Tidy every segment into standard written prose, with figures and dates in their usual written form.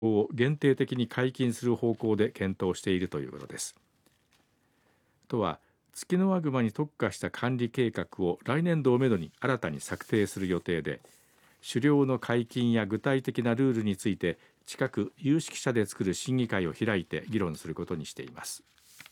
を限定的に解禁する方向で検討しているということです。都はツキノワグマに特化した管理計画を来年度をめどに新たに策定する予定で、狩猟の解禁や具体的なルールについて近く有識者で作る審議会を開いて議論することにしています。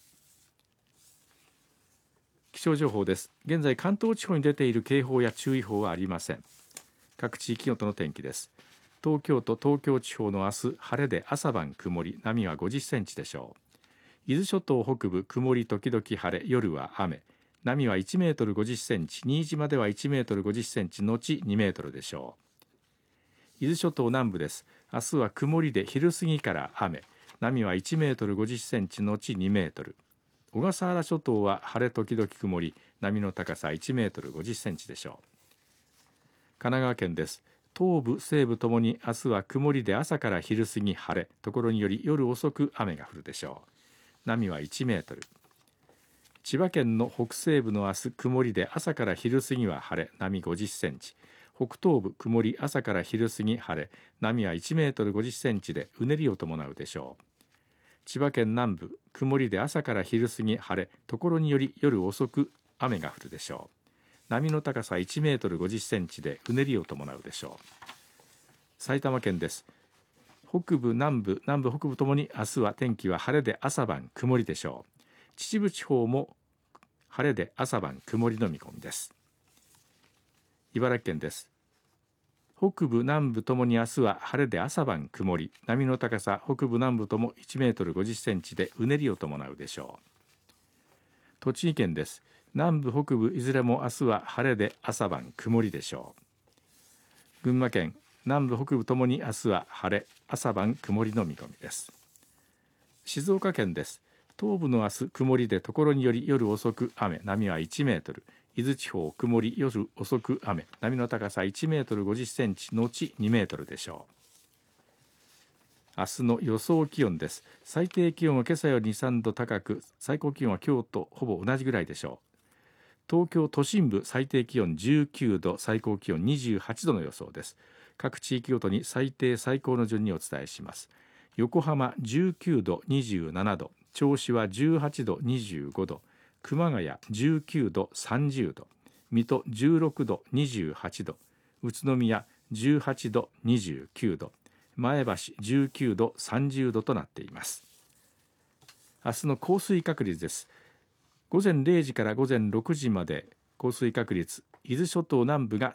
気象情報です。現在関東地方に出ている警報や注意報はありません。各地域ごとの天気です。東京都東京地方の明日晴れで朝晩曇り、波は50センチでしょう。伊豆諸島北部曇り時々晴れ、夜は雨、波は1メートル50センチ、新島では1メートル50センチ後2メートルでしょう。伊豆諸島南部です。明日は曇りで昼過ぎから雨、波は1メートル50センチ後2メートル。小笠原諸島は晴れ時々曇り、波の高さ1メートル50センチでしょう。神奈川県です。東部西部ともに明日は曇りで朝から昼過ぎ晴れ、ところにより夜遅く雨が降るでしょう。波は1メートル。千葉県の北西部の明日曇りで朝から昼過ぎは晴れ、波50センチ。北東部曇り朝から昼過ぎ晴れ、波は1メートル50センチでうねりを伴うでしょう。千葉県南部曇りで朝から昼過ぎ晴れ、ところにより夜遅く雨が降るでしょう。波の高さ1メートル50センチでうねりを伴うでしょう。埼玉県です。北部南部北部ともに明日は天気は晴れで朝晩曇りでしょう。秩父地方も晴れで朝晩曇りの見込みです。茨城県です。北部南部ともに明日は晴れで朝晩曇り、波の高さ北部南部とも1メートル50センチでうねりを伴うでしょう。栃木県です。南部北部いずれも明日は晴れで朝晩曇りでしょう。群馬県南部北部ともに明日は晴れ、朝晩曇りの見込みです。静岡県です。東部の明日曇りでところにより夜遅く雨、波は1メートル。伊豆地方曇り夜遅く雨、波の高さ1メートル50センチ後2メートルでしょう。明日の予想気温です。最低気温は今朝より 2,3 度高く、最高気温は今日とほぼ同じぐらいでしょう。東京都心部最低気温19度、最高気温28度の予想です。各地域ごとに最低最高の順にお伝えします。横浜19度27度、銚子は18度25度、熊谷19度30度、水戸16度28度、宇都宮18度29度、前橋19度30度となっています。明日の降水確率です。午前0時から午前6時まで降水確率、伊豆諸島南部が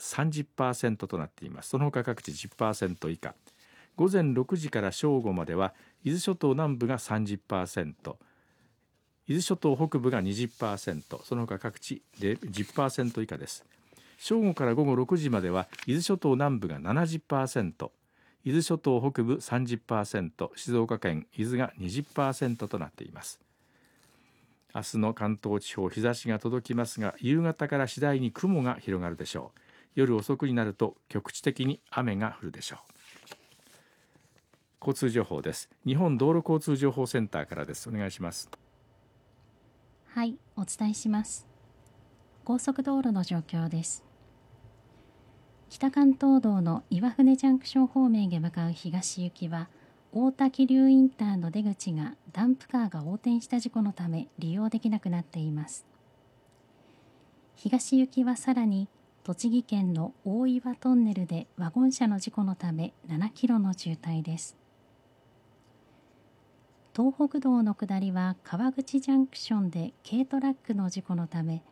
30% となっています。その他各地 10% 以下。午前6時から正午までは伊豆諸島南部が 30%、伊豆諸島北部が 20%、その他各地で 10% 以下です。正午から午後6時までは伊豆諸島南部が 70%、伊豆諸島北部 30%、静岡県伊豆が 20% となっています。明日の関東地方、日差しが届きますが、夕方から次第に雲が広がるでしょう。夜遅くになると局地的に雨が降るでしょう。交通情報です。日本道路交通情報センターからです。お願いします。 はい、お伝えします。高速道路の状況です。北関東道の岩船ジャンクション方面へ向かう東行きは、大田桐生インターの出口がダンプカーが横転した事故のため利用できなくなっています。東行きはさらに栃木県の大岩トンネルでワゴン車の事故のため7キロの渋滞です。東北道の下りは川口ジャンクションで軽トラックの事故のため、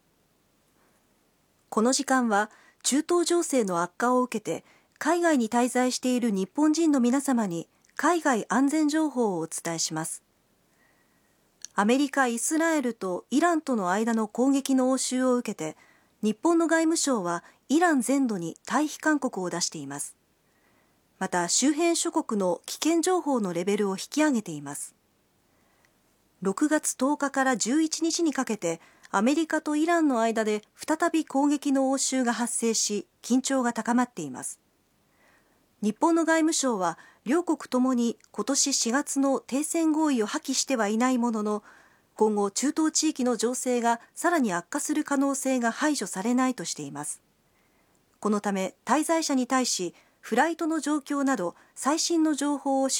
この時間は中東情勢の悪化を受けて海外に滞在している日本人の皆様に海外安全情報をお伝えします。アメリカ、イスラエルとイランとの間の攻撃の応酬を受けて、日本の外務省はイラン全土に退避勧告を出しています。また、周辺諸国の危険情報のレベルを引き上げています。6月10日から11日にかけて、アメリカとイランの間で再び攻撃の応酬が発生し、緊張が高まっています。日本の外務省は、両国ともに今年4月の停戦合意を破棄してはいないものの、今後中東地域の情勢がさらに悪化する可能性が排除されないとしています。このため滞在者に対し、フライトの状況など最新の情報を